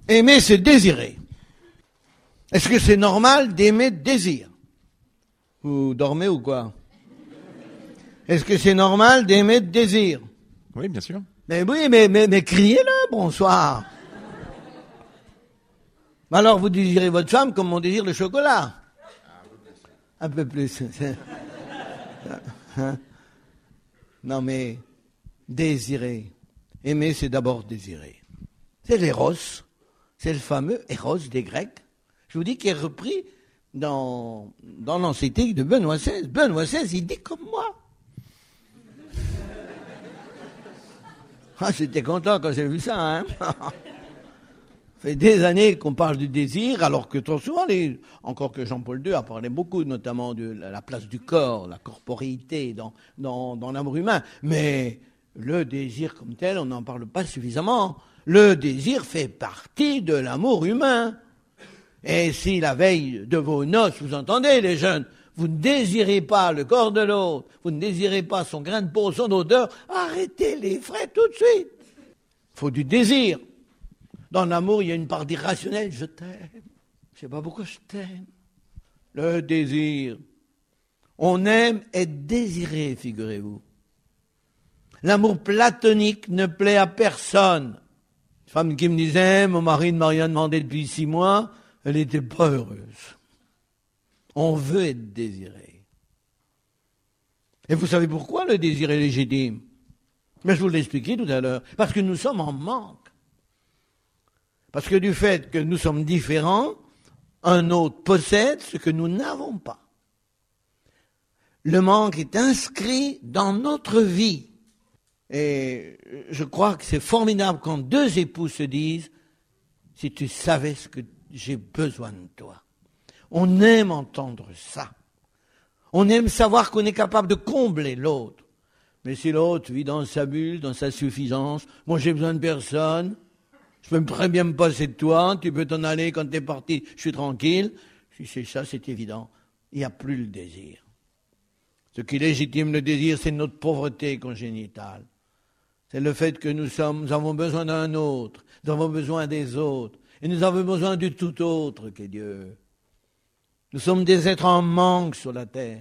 Aimer, c'est désirer. Est-ce que c'est normal d'aimer désir? Vous dormez ou quoi? Est-ce que c'est normal d'aimer désir? Oui, bien sûr. Mais oui, mais criez-le, bonsoir. Alors vous désirez votre femme comme on désire le chocolat. Un peu plus. Non mais, désirer. Aimer, c'est d'abord désirer. C'est l'éros. C'est le fameux éros des Grecs. Je vous dis qu'il est repris dans l'encyclique de Benoît XVI. Benoît XVI, il dit comme moi. Ah, j'étais content quand j'ai vu ça, hein. Ça fait des années qu'on parle du désir, alors que trop souvent, encore que Jean-Paul II a parlé beaucoup, notamment de la place du corps, la corporéité dans l'amour humain. Mais le désir comme tel, on n'en parle pas suffisamment. Le désir fait partie de l'amour humain. Et si la veille de vos noces, vous entendez les jeunes, vous ne désirez pas le corps de l'autre, vous ne désirez pas son grain de peau, son odeur, arrêtez les frais tout de suite. Il faut du désir. Dans l'amour, il y a une part d'irrationnel, je t'aime. Je ne sais pas pourquoi je t'aime. Le désir. On aime être désiré, figurez-vous. L'amour platonique ne plaît à personne. Une femme qui me disait, mon mari ne m'a rien demandé depuis 6 mois, elle n'était pas heureuse. On veut être désiré. Et vous savez pourquoi le désir est légitime? Mais je vous l'ai expliqué tout à l'heure. Parce que nous sommes en manque. Parce que du fait que nous sommes différents, un autre possède ce que nous n'avons pas. Le manque est inscrit dans notre vie. Et je crois que c'est formidable quand 2 époux se disent « Si tu savais ce que j'ai besoin de toi ». On aime entendre ça. On aime savoir qu'on est capable de combler l'autre. Mais si l'autre vit dans sa bulle, dans sa suffisance, moi j'ai besoin de personne, je peux très bien me passer de toi, tu peux t'en aller quand t'es parti, je suis tranquille. Si c'est ça, c'est évident. Il n'y a plus le désir. Ce qui légitime le désir, c'est notre pauvreté congénitale. C'est le fait que nous avons besoin d'un autre, nous avons besoin des autres, et nous avons besoin du tout autre qu'est Dieu. Nous sommes des êtres en manque sur la terre.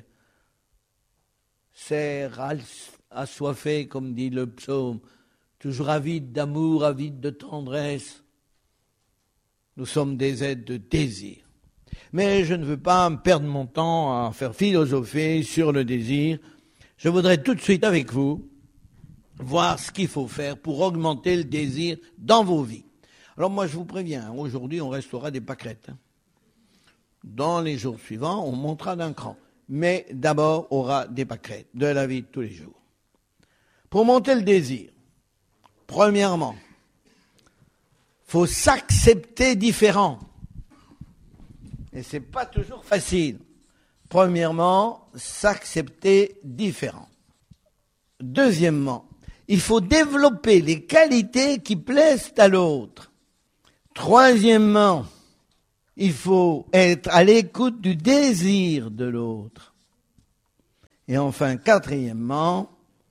Serre, assoiffé, comme dit le psaume, toujours avide d'amour, avide de tendresse. Nous sommes des êtres de désir. Mais je ne veux pas me perdre mon temps à faire philosopher sur le désir. Je voudrais tout de suite avec vous voir ce qu'il faut faire pour augmenter le désir dans vos vies. Alors moi je vous préviens, aujourd'hui on restera des pâquerettes. Dans les jours suivants, on montera d'un cran. Mais d'abord, on aura des pâquerettes de la vie de tous les jours. Pour monter le désir, premièrement, faut s'accepter différent. Et c'est pas toujours facile. Premièrement, s'accepter différent. Deuxièmement, il faut développer les qualités qui plaisent à l'autre. Troisièmement, il faut être à l'écoute du désir de l'autre. Et enfin, quatrièmement,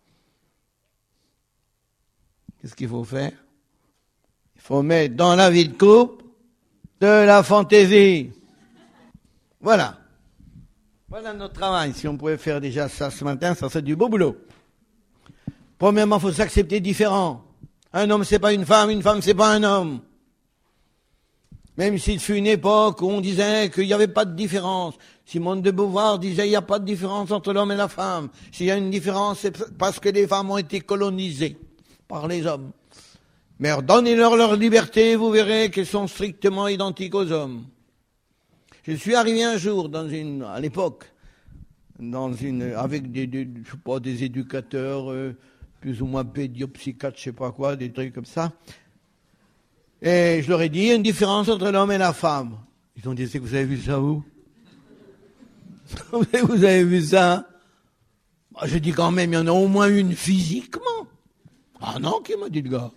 qu'est-ce qu'il faut faire? Il faut mettre dans la vie de couple de la fantaisie. Voilà. Voilà notre travail. Si on pouvait faire déjà ça ce matin, ça serait du beau boulot. Premièrement, il faut s'accepter différent. Un homme, c'est pas une femme, c'est pas un homme. Même s'il fut une époque où on disait qu'il n'y avait pas de différence. Simone de Beauvoir disait qu'il n'y a pas de différence entre l'homme et la femme. S'il y a une différence, c'est parce que les femmes ont été colonisées par les hommes. Mais donnez-leur leur liberté, vous verrez qu'elles sont strictement identiques aux hommes. Je suis arrivé un jour à l'époque, avec des éducateurs, plus ou moins pédiopsychiatres, je sais pas quoi, des trucs comme ça. Et je leur ai dit, il y a une différence entre l'homme et la femme. Ils ont dit, c'est que vous avez vu ça où? Vous avez vu ça? Je dis quand même, il y en a au moins une physiquement. Ah non, qui m'a dit le gars?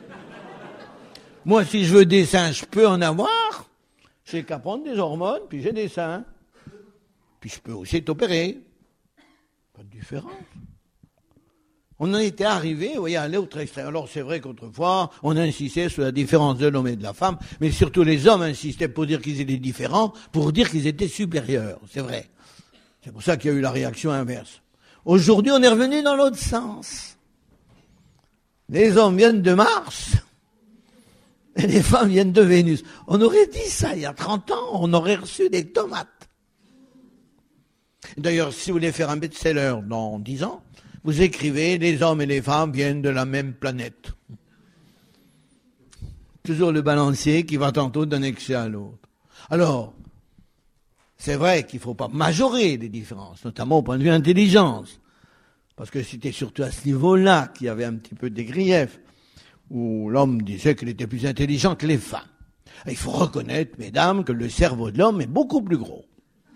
Moi, si je veux des seins, je peux en avoir. J'ai qu'à prendre des hormones, puis j'ai des seins. Puis je peux aussi t'opérer. Pas de différence. On en était arrivé, vous voyez, à l'autre extrême. Alors c'est vrai qu'autrefois, on insistait sur la différence de l'homme et de la femme, mais surtout les hommes insistaient pour dire qu'ils étaient différents, pour dire qu'ils étaient supérieurs. C'est vrai. C'est pour ça qu'il y a eu la réaction inverse. Aujourd'hui, on est revenu dans l'autre sens. Les hommes viennent de Mars, et les femmes viennent de Vénus. On aurait dit ça il y a 30 ans, on aurait reçu des tomates. D'ailleurs, si vous voulez faire un best-seller dans 10 ans, vous écrivez « Les hommes et les femmes viennent de la même planète ». Toujours le balancier qui va tantôt d'un excès à l'autre. Alors, c'est vrai qu'il ne faut pas majorer les différences, notamment au point de vue intelligence. Parce que c'était surtout à ce niveau-là qu'il y avait un petit peu des griefs, où l'homme disait qu'il était plus intelligent que les femmes. Et il faut reconnaître, mesdames, que le cerveau de l'homme est beaucoup plus gros.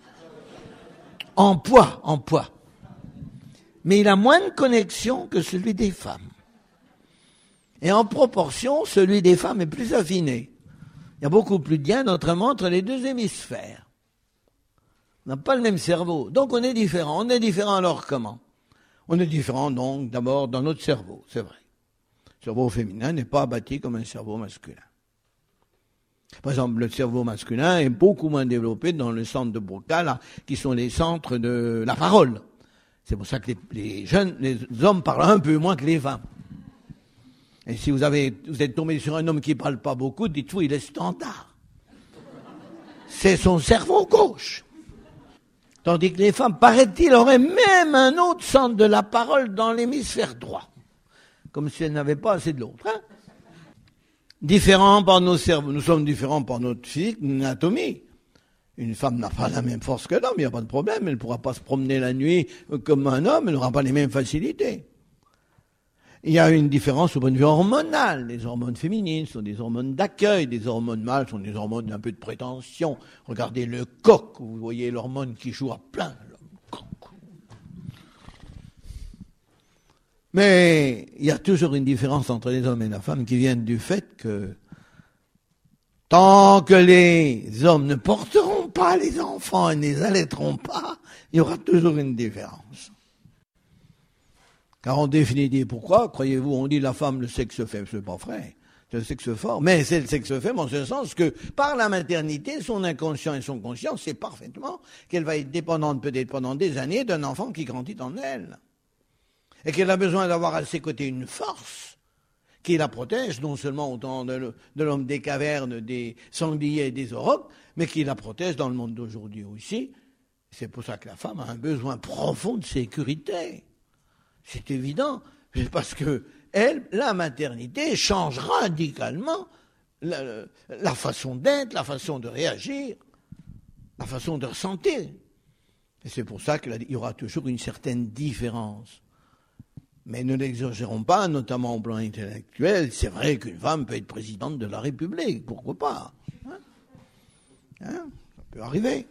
En poids. Mais il a moins de connexions que celui des femmes. Et en proportion, celui des femmes est plus affiné. Il y a beaucoup plus de liens, notamment, entre les deux hémisphères. On n'a pas le même cerveau. Donc on est différent. On est différent alors comment? On est différent donc d'abord dans notre cerveau, c'est vrai. Le cerveau féminin n'est pas bâti comme un cerveau masculin. Par exemple, le cerveau masculin est beaucoup moins développé dans le centre de Broca, là, qui sont les centres de la parole. C'est pour ça que les hommes parlent un peu moins que les femmes. Et si vous êtes tombé sur un homme qui ne parle pas beaucoup, dites-vous, il est standard. C'est son cerveau gauche. Tandis que les femmes, paraît-il, auraient même un autre centre de la parole dans l'hémisphère droit. Comme si elles n'avaient pas assez de l'autre, hein. Différents par nos cerveaux, nous sommes différents par notre physique, notre anatomie. Une femme n'a pas la même force que l'homme, il n'y a pas de problème, elle ne pourra pas se promener la nuit comme un homme, elle n'aura pas les mêmes facilités. Il y a une différence au point de vue hormonal. Les hormones féminines sont des hormones d'accueil, des hormones mâles sont des hormones d'un peu de prétention. Regardez le coq, vous voyez l'hormone qui joue à plein. Mais il y a toujours une différence entre les hommes et la femme qui vient du fait que tant que les hommes ne porteront pas les enfants et ne les allaiteront pas, il y aura toujours une différence. Car en définitive, pourquoi, croyez-vous, on dit la femme, le sexe faible, c'est pas vrai, c'est le sexe fort, mais c'est le sexe faible en ce sens que par la maternité, son inconscient et son conscient sait parfaitement qu'elle va être dépendante peut-être pendant des années d'un enfant qui grandit en elle. Et qu'elle a besoin d'avoir à ses côtés une force qui la protège, non seulement au temps de l'homme des cavernes, des sangliers et des aurochs, mais qui la protège dans le monde d'aujourd'hui aussi. C'est pour ça que la femme a un besoin profond de sécurité. C'est évident, parce que la maternité change radicalement la façon d'être, la façon de réagir, la façon de ressentir. Et c'est pour ça qu'il y aura toujours une certaine différence. Mais ne l'exagérons pas, notamment au plan intellectuel. C'est vrai qu'une femme peut être présidente de la République, pourquoi pas, ça peut arriver.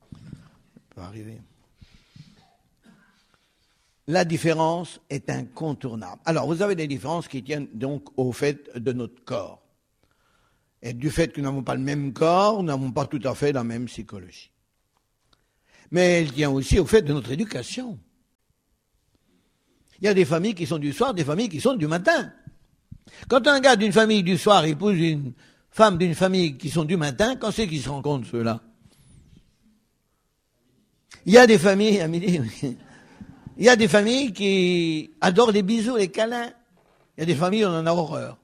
La différence est incontournable. Alors, vous avez des différences qui tiennent donc au fait de notre corps. Et du fait que nous n'avons pas le même corps, nous n'avons pas tout à fait la même psychologie. Mais elle tient aussi au fait de notre éducation. Il y a des familles qui sont du soir, des familles qui sont du matin. Quand un gars d'une famille du soir épouse une femme d'une famille qui sont du matin, quand c'est qu'ils se rencontrent ceux-là? Il y a des familles, à midi, il y a des familles qui adorent les bisous, les câlins. Il y a des familles où on en a horreur.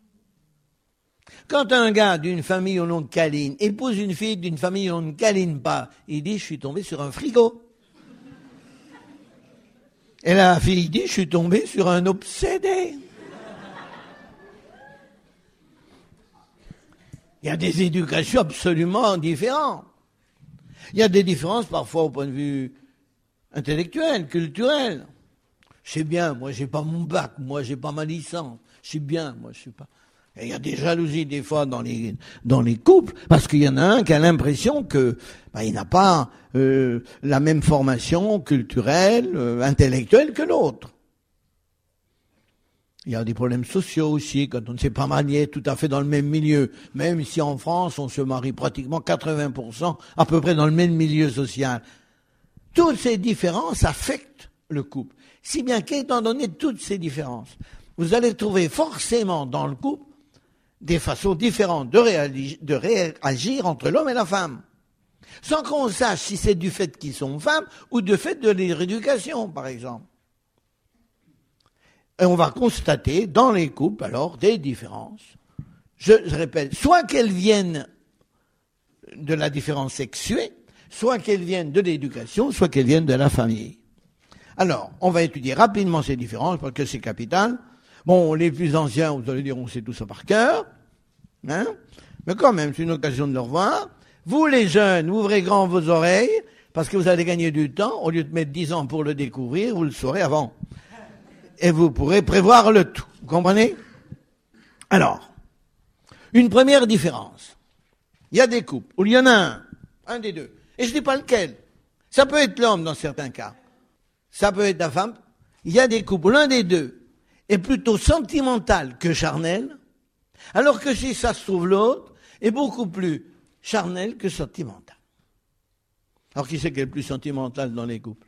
Quand un gars d'une famille où l'on câline épouse une fille d'une famille où on ne câline pas, il dit « je suis tombé sur un frigo ». Et la fille dit, je suis tombé sur un obsédé. Il y a des éducations absolument différentes. Il y a des différences parfois au point de vue intellectuel, culturel. Je sais bien, moi j'ai pas mon bac, moi j'ai pas ma licence. Je sais bien, moi je suis pas... Et il y a des jalousies des fois dans les couples, parce qu'il y en a un qui a l'impression que il n'a pas la même formation culturelle, intellectuelle que l'autre. Il y a des problèmes sociaux aussi, quand on ne s'est pas marié tout à fait dans le même milieu, même si en France on se marie pratiquement 80% à peu près dans le même milieu social. Toutes ces différences affectent le couple. Si bien qu'étant donné toutes ces différences, vous allez trouver forcément dans le couple des façons différentes de réagir entre l'homme et la femme. Sans qu'on sache si c'est du fait qu'ils sont femmes ou du fait de leur éducation, par exemple. Et on va constater dans les couples, alors, des différences. Je répète, soit qu'elles viennent de la différence sexuée, soit qu'elles viennent de l'éducation, soit qu'elles viennent de la famille. Alors, on va étudier rapidement ces différences parce que c'est capital. Bon, les plus anciens, vous allez dire, on sait tout ça par cœur. Hein? Mais quand même, c'est une occasion de le revoir. Vous, les jeunes, ouvrez grand vos oreilles parce que vous allez gagner du temps. Au lieu de mettre 10 ans pour le découvrir, vous le saurez avant. Et vous pourrez prévoir le tout. Vous comprenez? Alors, une première différence. Il y a des couples où il y en a un des deux. Et je ne dis pas lequel. Ça peut être l'homme dans certains cas. Ça peut être la femme. Il y a des couples où l'un des deux est plutôt sentimental que charnel, alors que si ça se trouve l'autre est beaucoup plus charnel que sentimental. Alors qui c'est qui est le plus sentimental dans les couples?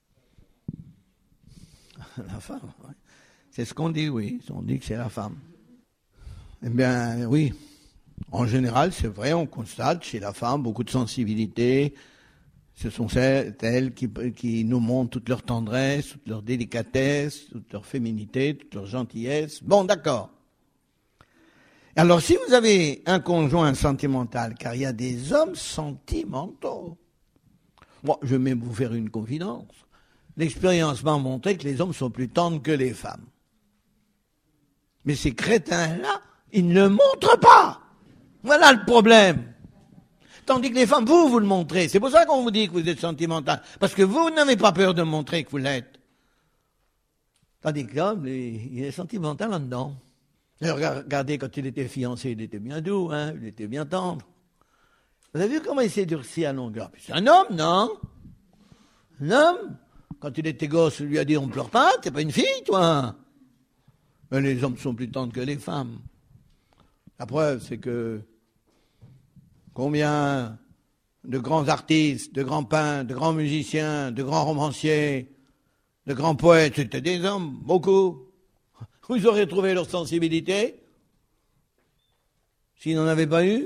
La femme, oui. C'est ce qu'on dit, oui. On dit que c'est la femme. Eh bien, oui. En général, c'est vrai, on constate chez la femme beaucoup de sensibilité. Ce sont elles qui nous montrent toute leur tendresse, toute leur délicatesse, toute leur féminité, toute leur gentillesse. Bon, d'accord. Alors, si vous avez un conjoint sentimental, car il y a des hommes sentimentaux, moi, je vais même vous faire une confidence. L'expérience m'a montré que les hommes sont plus tendres que les femmes. Mais ces crétins-là, ils ne le montrent pas. Voilà le problème. Tandis que les femmes, vous le montrez. C'est pour ça qu'on vous dit que vous êtes sentimental. Parce que vous n'avez pas peur de montrer que vous l'êtes. Tandis que l'homme, il est sentimental là-dedans. Regardez, quand il était fiancé, il était bien doux, hein, il était bien tendre. Vous avez vu comment il s'est durci à longueur? C'est un homme, non? Un homme, quand il était gosse, il lui a dit, on ne pleure pas, t'es pas une fille, toi. Mais les hommes sont plus tendres que les femmes. La preuve, c'est que combien de grands artistes, de grands peintres, de grands musiciens, de grands romanciers, de grands poètes, c'était des hommes, beaucoup. Vous auriez trouvé leur sensibilité s'ils n'en avaient pas eu.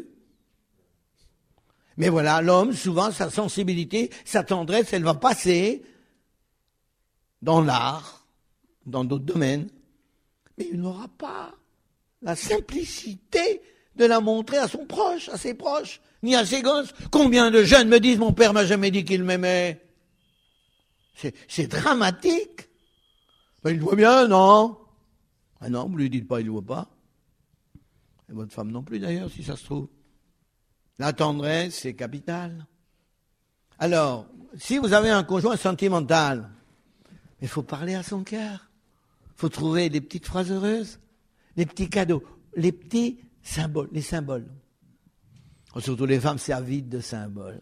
Mais voilà, l'homme, souvent, sa sensibilité, sa tendresse, elle va passer dans l'art, dans d'autres domaines. Mais il n'aura pas la simplicité de la montrer à son proche, à ses proches, ni à ses gosses. Combien de jeunes me disent, mon père m'a jamais dit qu'il m'aimait. C'est dramatique. Ben, il le voit bien, non? Ah non, vous lui dites pas, il ne le voit pas. Et votre femme non plus, d'ailleurs, si ça se trouve. La tendresse, c'est capital. Alors, si vous avez un conjoint sentimental, il faut parler à son cœur. Il faut trouver des petites phrases heureuses, les petits cadeaux, les petits symboles, les symboles. Surtout les femmes, c'est avide de symboles.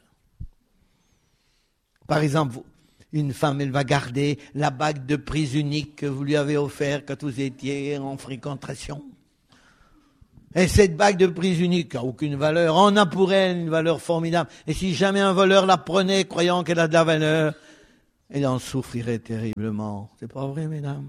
Par exemple, une femme, elle va garder la bague de prise unique que vous lui avez offerte quand vous étiez en fréquentation. Et cette bague de prise unique n'a aucune valeur, en a pour elle une valeur formidable. Et si jamais un voleur la prenait, croyant qu'elle a de la valeur, elle en souffrirait terriblement. C'est pas vrai, mesdames?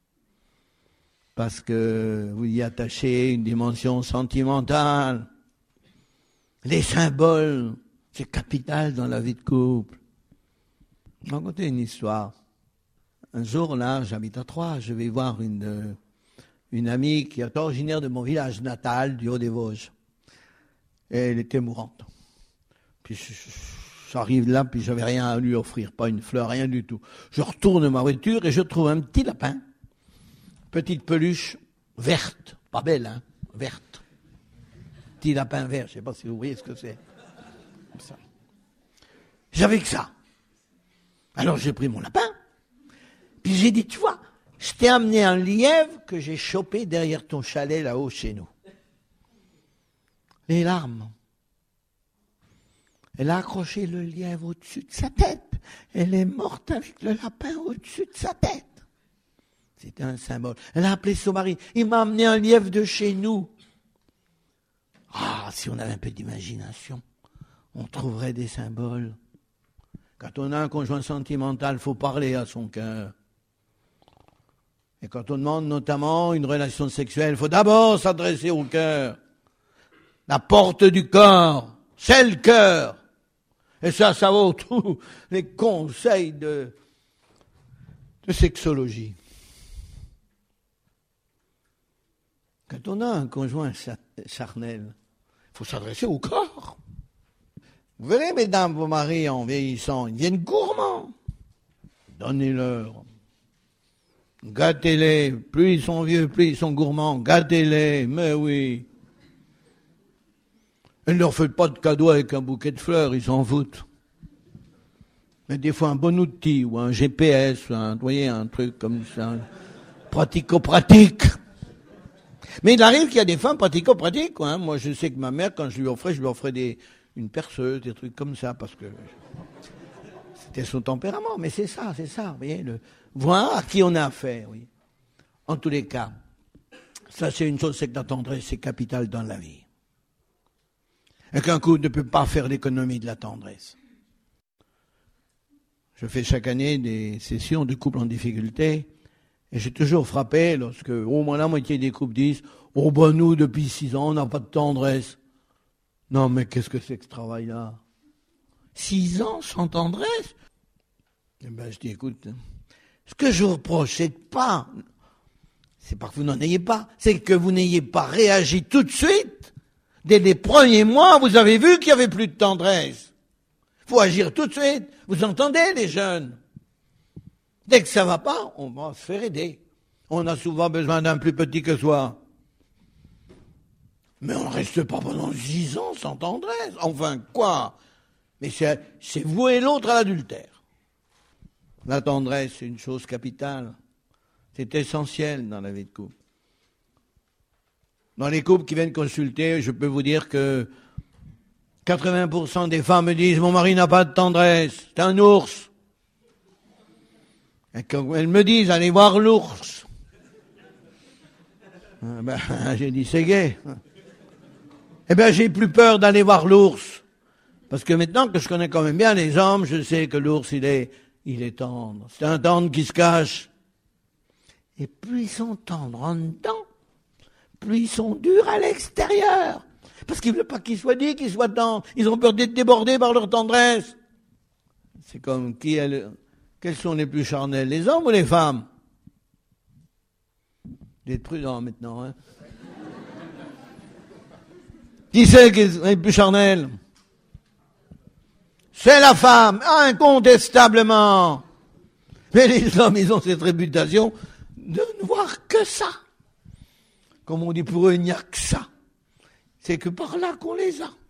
Parce que vous y attachez une dimension sentimentale. Les symboles, c'est capital dans la vie de couple. Je vais raconter une histoire. Un jour, là, j'habite à Troyes, je vais voir une amie qui est originaire de mon village natal, du Haut-des-Vosges. Et elle était mourante. Puis j'arrive là, puis j'avais rien à lui offrir, pas une fleur, rien du tout. Je retourne ma voiture et je trouve un petit lapin, petite peluche verte, pas belle, hein, verte. Petit lapin vert, je ne sais pas si vous voyez ce que c'est. Ça. J'avais que ça. Alors j'ai pris mon lapin, puis j'ai dit, tu vois, je t'ai amené un lièvre que j'ai chopé derrière ton chalet là-haut chez nous. Les larmes. Elle a accroché le lièvre au-dessus de sa tête. Elle est morte avec le lapin au-dessus de sa tête. C'était un symbole. Elle a appelé son mari. Il m'a amené un lièvre de chez nous. Ah, si on avait un peu d'imagination, on trouverait des symboles. Quand on a un conjoint sentimental, il faut parler à son cœur. Et quand on demande notamment une relation sexuelle, il faut d'abord s'adresser au cœur. La porte du corps, c'est le cœur. Et ça vaut tous les conseils de sexologie. Quand on a un conjoint charnel, il faut s'adresser au corps. Vous verrez, mesdames, vos maris en vieillissant, ils deviennent gourmands. Donnez-leur. Gâtez-les. Plus ils sont vieux, plus ils sont gourmands. Gâtez-les. Mais oui. Et ne leur faites pas de cadeaux avec un bouquet de fleurs, ils s'en foutent. Mais des fois un bon outil, ou un GPS, vous voyez, un truc comme ça, pratico-pratique. Mais il arrive qu'il y a des femmes pratico-pratiques, quoi. Moi, je sais que ma mère, quand je lui offrais une perceuse, des trucs comme ça, parce que c'était son tempérament. Mais c'est ça, vous voyez, voir à qui on a affaire, oui. En tous les cas, ça c'est une chose, c'est que la tendresse, c'est capital dans la vie. Et qu'un couple ne peut pas faire l'économie de la tendresse. Je fais chaque année des sessions de couples en difficulté, et j'ai toujours frappé lorsque au moins la moitié des couples disent « Oh ben nous, depuis 6 ans, on n'a pas de tendresse. » Non mais qu'est-ce que c'est que ce travail-là? 6 ans sans tendresse? Eh ben je dis écoute, ce que je vous reproche, c'est pas que vous n'en ayez pas, c'est que vous n'ayez pas réagi tout de suite. Dès les premiers mois, vous avez vu qu'il n'y avait plus de tendresse. Il faut agir tout de suite. Vous entendez, les jeunes? Dès que ça va pas, on va se faire aider. On a souvent besoin d'un plus petit que soi. Mais on ne reste pas pendant 6 ans sans tendresse. Enfin, quoi? Mais c'est vouer l'autre à l'adultère. La tendresse, c'est une chose capitale. C'est essentiel dans la vie de couple. Dans les couples qui viennent consulter, je peux vous dire que 80% des femmes me disent « Mon mari n'a pas de tendresse, c'est un ours ». Et quand elles me disent « Allez voir l'ours », j'ai dit « C'est gai ». Eh bien, j'ai plus peur d'aller voir l'ours. Parce que maintenant que je connais quand même bien les hommes, je sais que l'ours, il est tendre. C'est un tendre qui se cache. Et plus ils sont tendres en dedans, plus ils sont durs à l'extérieur. Parce qu'ils ne veulent pas qu'ils soient dits, qu'ils soient tendres. Ils ont peur d'être débordés par leur tendresse. C'est comme quels sont les plus charnels, les hommes ou les femmes? D'être prudent maintenant, hein. Qui c'est qui est le plus charnel? C'est la femme, incontestablement. Mais les hommes, ils ont cette réputation de ne voir que ça. Comme on dit pour eux, il n'y a que ça. C'est que par là qu'on les a.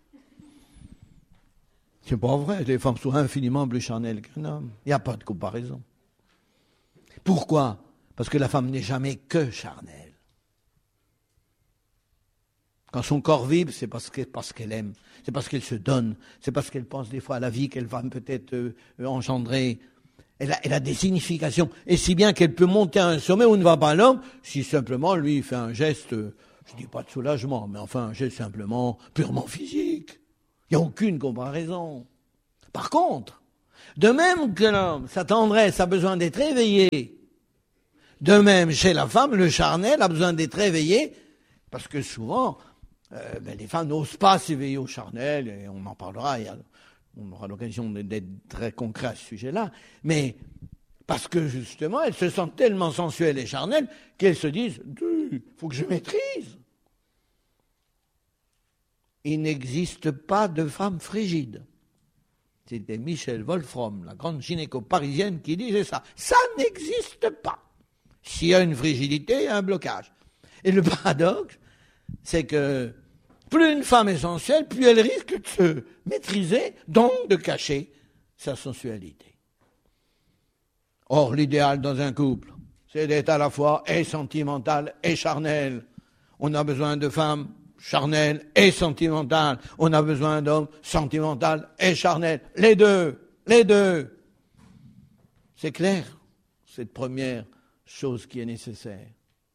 C'est pas vrai, les femmes sont infiniment plus charnelles qu'un homme. Il n'y a pas de comparaison. Pourquoi? Parce que la femme n'est jamais que charnelle. Quand son corps vibre, c'est parce qu'elle aime, c'est parce qu'elle se donne, c'est parce qu'elle pense des fois à la vie qu'elle va peut-être engendrer. Elle a des significations, et si bien qu'elle peut monter à un sommet où ne va pas l'homme, si simplement lui fait un geste, je dis pas de soulagement, mais enfin un geste simplement purement physique. Il n'y a aucune comparaison. Par contre, de même que l'homme, sa tendresse a besoin d'être éveillée, de même chez la femme, le charnel a besoin d'être éveillé, parce que souvent, les femmes n'osent pas s'éveiller au charnel, et on en parlera, on aura l'occasion d'être très concret à ce sujet-là, mais parce que justement, elles se sentent tellement sensuelles et charnelles qu'elles se disent « il faut que je maîtrise ». Il n'existe pas de femme frigide. C'était Michel Wolfram, la grande gynéco parisienne, qui disait ça. Ça n'existe pas. S'il y a une frigidité, il y a un blocage. Et le paradoxe, c'est que plus une femme est sensuelle, plus elle risque de se maîtriser, donc de cacher sa sensualité. Or, l'idéal dans un couple, c'est d'être à la fois et sentimental et charnel. On a besoin de femmes charnelles et sentimentales. On a besoin d'hommes sentimentaux et charnels. Les deux. C'est clair, cette première chose qui est nécessaire.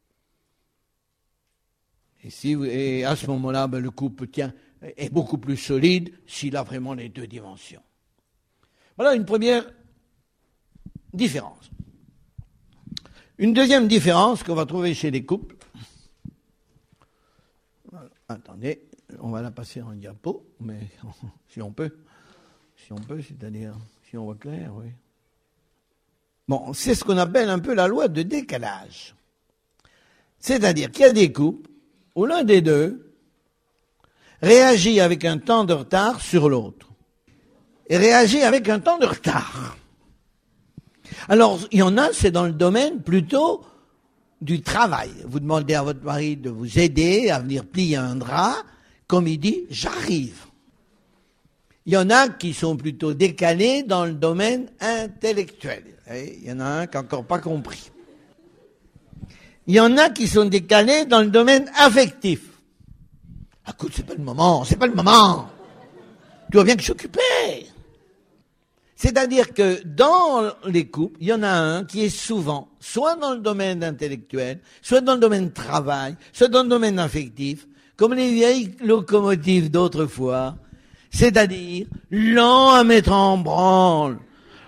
Et à ce moment-là, le couple est beaucoup plus solide s'il a vraiment les deux dimensions. Voilà une première différence. Une deuxième différence qu'on va trouver chez les couples. Attendez, on va la passer en diapo, mais si on peut. Si on peut, c'est-à-dire, si on voit clair, oui. Bon, c'est ce qu'on appelle un peu la loi de décalage. C'est-à-dire qu'il y a des couples où l'un des deux réagit avec un temps de retard sur l'autre. Et réagit avec un temps de retard. Alors, il y en a, c'est dans le domaine plutôt du travail. Vous demandez à votre mari de vous aider à venir plier un drap, comme il dit, j'arrive. Il y en a qui sont plutôt décalés dans le domaine intellectuel. Et il y en a un qui n'a encore pas compris. Il y en a qui sont décalés dans le domaine affectif. Ah, écoute, c'est pas le moment. Tu vois bien que je suis occupé. C'est-à-dire que dans les couples, il y en a un qui est souvent, soit dans le domaine intellectuel, soit dans le domaine travail, soit dans le domaine affectif, comme les vieilles locomotives d'autrefois, c'est-à-dire lent à mettre en branle.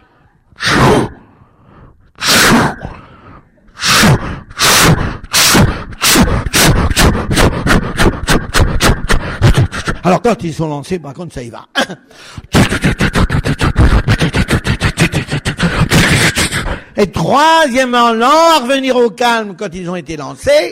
Alors quand ils sont lancés, par contre, ça y va. Et troisièmement, lent à revenir au calme quand ils ont été lancés.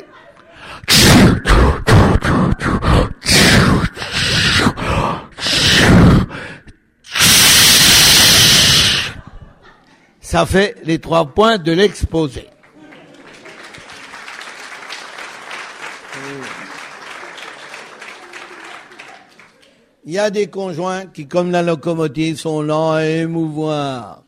Ça fait les 3 points de l'exposé. Il y a des conjoints qui, comme la locomotive, sont lents à émouvoir.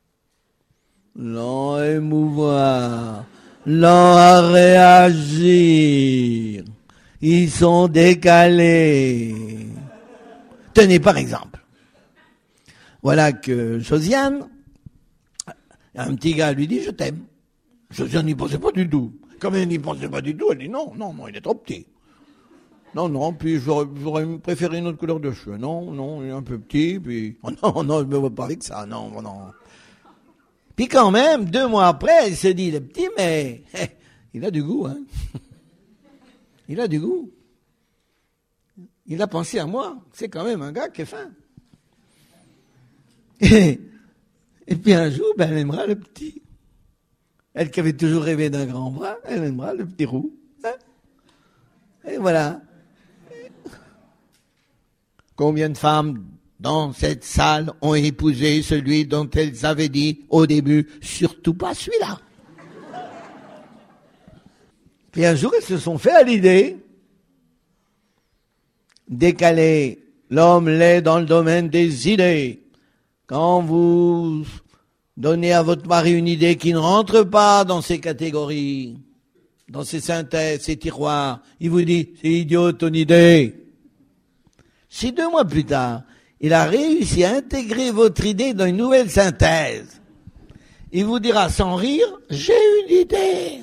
Lents à émouvoir. Lents à réagir. Ils sont décalés. Tenez, par exemple. Voilà que Josiane, un petit gars lui dit « Je t'aime ». Josiane n'y pensait pas du tout. Comme elle n'y pensait pas du tout, elle dit « Non, il est trop petit ». Non, puis j'aurais préféré une autre couleur de cheveux. Non, il est un peu petit, puis... Oh non, je me vois pas avec ça, non. Puis quand même, 2 mois après, elle se dit, le petit, mais... il a du goût, hein. Il a du goût. Il a pensé à moi. C'est quand même un gars qui est fin. Et puis un jour, elle aimera le petit. Elle qui avait toujours rêvé d'un grand bras, elle aimera le petit roux. Hein. Et voilà. Combien de femmes dans cette salle ont épousé celui dont elles avaient dit au début, surtout pas celui-là. Puis un jour, elles se sont fait à l'idée, décaler, l'homme l'est dans le domaine des idées. Quand vous donnez à votre mari une idée qui ne rentre pas dans ces catégories, dans ces synthèses, ces tiroirs, il vous dit, c'est idiot ton idée. Si 2 mois plus tard, il a réussi à intégrer votre idée dans une nouvelle synthèse, il vous dira sans rire, j'ai une idée.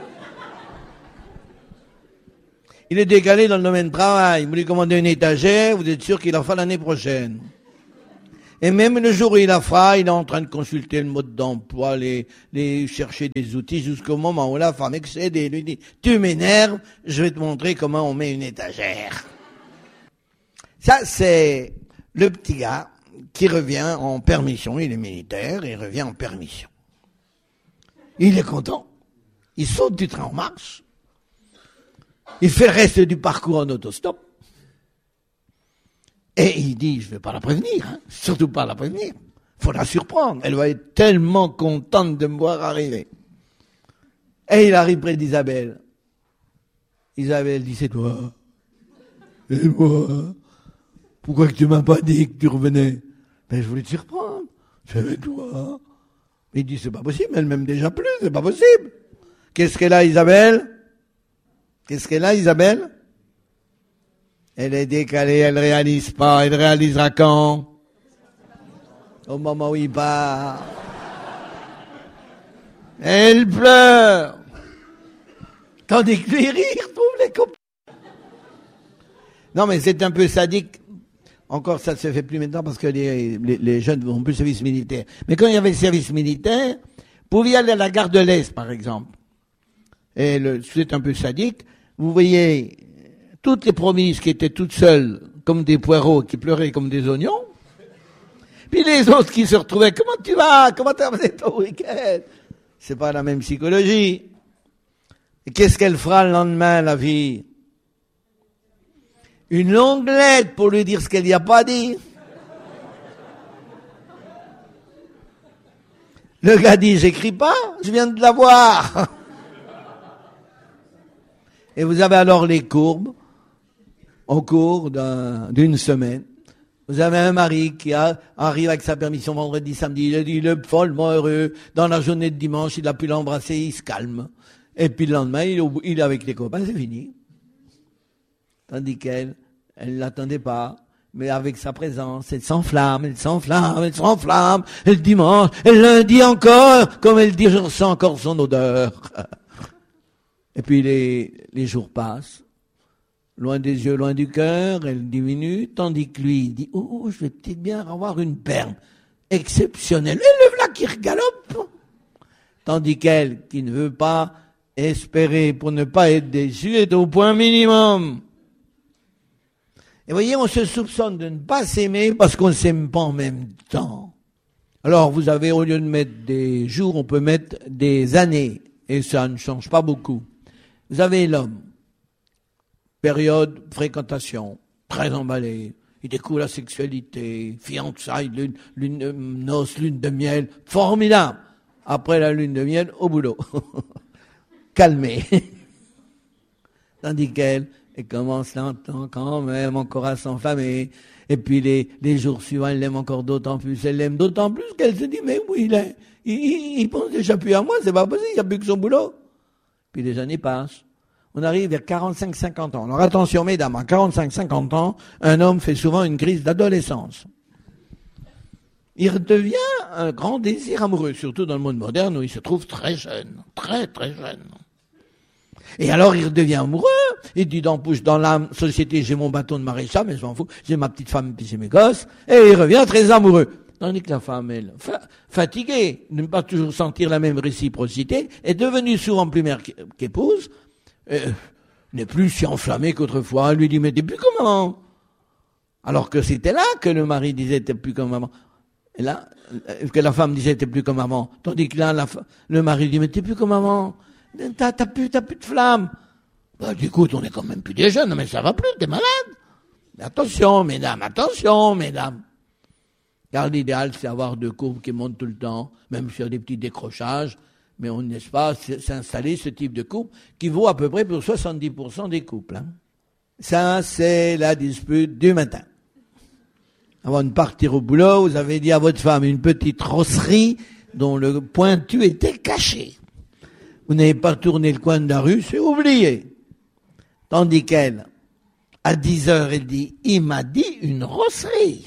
Il est décalé dans le domaine du travail, vous lui commandez une étagère, vous êtes sûr qu'il la fera l'année prochaine. Et même le jour où il la fera, il est en train de consulter le mode d'emploi, chercher des outils jusqu'au moment où la femme excède et lui dit, tu m'énerves, je vais te montrer comment on met une étagère. Ça, c'est le petit gars qui revient en permission. Il est militaire, il revient en permission. Il est content. Il saute du train en marche. Il fait le reste du parcours en autostop. Et il dit, je ne vais pas la prévenir, hein, surtout pas la prévenir. Faut la surprendre. Elle va être tellement contente de me voir arriver. Et il arrive près d'Isabelle. Isabelle dit, c'est toi. Et moi. Pourquoi que tu m'as pas dit que tu revenais? Ben, je voulais te surprendre. C'est toi. Il dit, c'est pas possible, elle m'aime déjà plus, c'est pas possible. Qu'est-ce qu'elle a, Isabelle? Elle est décalée, elle réalise pas, elle réalisera quand? Au moment où il part. Elle pleure. Tandis que lui, il retrouve les copains. Non, mais c'est un peu sadique. Encore, ça ne se fait plus maintenant parce que les jeunes vont plus au service militaire. Mais quand il y avait le service militaire, vous pouviez aller à la gare de l'Est, par exemple. et c'est un peu sadique, vous voyez toutes les promises qui étaient toutes seules, comme des poireaux, qui pleuraient comme des oignons, puis les autres qui se retrouvaient, comment tu vas, comment t'as passé ton week-end? C'est pas la même psychologie. Et qu'est-ce qu'elle fera le lendemain, la vie? Une longue lettre pour lui dire ce qu'elle n'y a pas dit. Le gars dit, j'écris pas, je viens de l'avoir. Et vous avez alors les courbes, au cours d'une semaine. Vous avez un mari qui arrive avec sa permission vendredi, samedi, il est follement heureux. Dans la journée de dimanche, il a pu l'embrasser, il se calme. Et puis le lendemain, il est avec les copains, c'est fini. Tandis qu'elle l'attendait pas. Mais avec sa présence, elle s'enflamme, elle s'enflamme, elle s'enflamme. Et le dimanche, elle lundi encore, comme elle dit, je ressens encore son odeur. Et puis les jours passent. Loin des yeux, loin du cœur, elle diminue, tandis que lui, il dit, oh, je vais peut-être bien avoir une perle exceptionnelle. Et le voilà qui regalope. Tandis qu'elle, qui ne veut pas espérer pour ne pas être déçue, est au point minimum. Et voyez, on se soupçonne de ne pas s'aimer parce qu'on ne s'aime pas en même temps. Alors, vous avez, au lieu de mettre des jours, on peut mettre des années. Et ça ne change pas beaucoup. Vous avez l'homme. Période, fréquentation, très emballé. Il découvre la sexualité, fiançailles, lune noces, lune de miel. Formidable. Après la lune de miel, au boulot. Calmé. Tandis qu'elle, elle commence longtemps quand même encore à s'enflammer. Et puis les jours suivants, elle l'aime encore d'autant plus. Elle l'aime d'autant plus qu'elle se dit, mais oui, il pense déjà plus à moi, c'est pas possible, il n'y a plus que son boulot. Puis les années passent. On arrive vers 45-50 ans. Alors attention mesdames, à 45-50 ans, un homme fait souvent une crise d'adolescence. Il redevient un grand désir amoureux, surtout dans le monde moderne où il se trouve très jeune, très très jeune. Et alors il redevient amoureux, il dit dans la société j'ai mon bâton de maréchal, mais je m'en fous, j'ai ma petite femme et j'ai mes gosses, et il revient très amoureux. Tandis que la femme, elle, fatiguée de ne pas toujours sentir la même réciprocité, est devenue souvent plus mère qu'épouse, n'est plus si enflammée qu'autrefois. Elle lui dit, mais t'es plus comme maman. Alors que c'était là que le mari disait, t'es plus comme maman. Et là, que la femme disait, t'es plus comme maman. Tandis que là, le mari dit, mais t'es plus comme maman. T'as plus de flamme. Bah, écoute, on est quand même plus des jeunes, mais ça va plus, t'es malade. Mais attention, mesdames. Car l'idéal, c'est avoir deux courbes qui montent tout le temps, même sur des petits décrochages. Mais on ne laisse pas s'installer ce type de couple qui vaut à peu près pour 70% des couples. Hein. Ça, c'est la dispute du matin. Avant de partir au boulot, vous avez dit à votre femme une petite rosserie dont le pointu était caché. Vous n'avez pas tourné le coin de la rue, c'est oublié. Tandis qu'elle, à 10h, elle dit, il m'a dit une rosserie.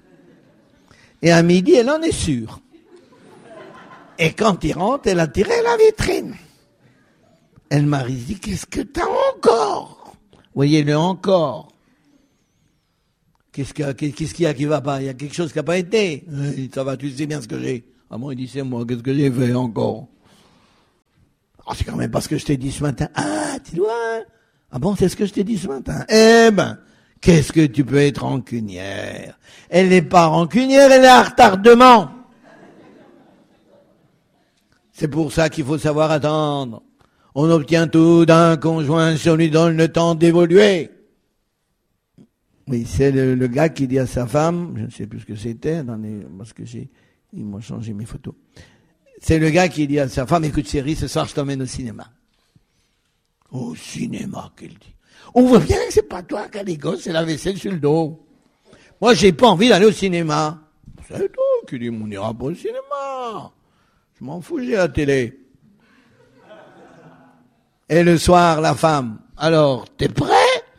Et à midi, elle en est sûre. Et quand il rentre, elle a tiré la vitrine. Elle m'a dit, qu'est-ce que t'as encore? Voyez-le encore. Qu'est-ce qu'il y a qui va pas? Il y a quelque chose qui n'a pas été. Ça va, tu sais bien ce que j'ai. Ah bon, il dit, c'est moi, qu'est-ce que j'ai fait encore? Oh, c'est quand même pas ce que je t'ai dit ce matin. Ah, tu vois? Ah bon, c'est ce que je t'ai dit ce matin. Eh ben, qu'est-ce que tu peux être rancunière? Elle n'est pas rancunière, elle est à retardement. C'est pour ça qu'il faut savoir attendre. On obtient tout d'un conjoint si on lui donne le temps d'évoluer. Oui, c'est le gars qui dit à sa femme, je ne sais plus ce que c'était, parce que ils m'ont changé mes photos. C'est le gars qui dit à sa femme, écoute chérie, ce soir je t'emmène au cinéma. Au cinéma, qu'elle dit. On voit bien que c'est pas toi qui as les gosses, c'est la vaisselle sur le dos. Moi, j'ai pas envie d'aller au cinéma. C'est toi qui dis, on n'ira pas au cinéma. Je m'en fous, j'ai la télé. Et le soir, la femme, alors, t'es prêt?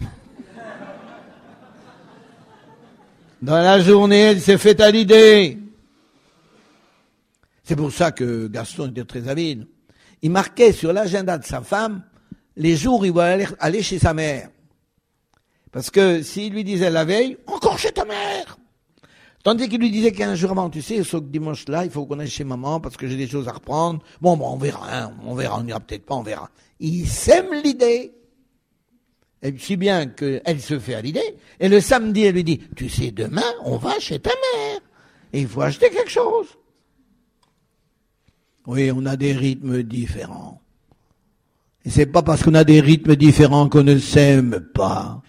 Dans la journée, elle s'est faite à l'idée. C'est pour ça que Gaston était très habile. Il marquait sur l'agenda de sa femme les jours où il va aller chez sa mère. Parce que s'il lui disait la veille, encore chez ta mère. Tandis qu'il lui disait qu'un jour avant, tu sais, ce dimanche-là, il faut qu'on aille chez maman parce que j'ai des choses à reprendre. Bon, on verra, hein, on n'ira peut-être pas, on verra. Il sème l'idée. Et si bien qu'elle se fait à l'idée. Et le samedi, elle lui dit, tu sais, demain, on va chez ta mère. Et il faut acheter quelque chose. Oui, on a des rythmes différents. Et c'est pas parce qu'on a des rythmes différents qu'on ne s'aime pas.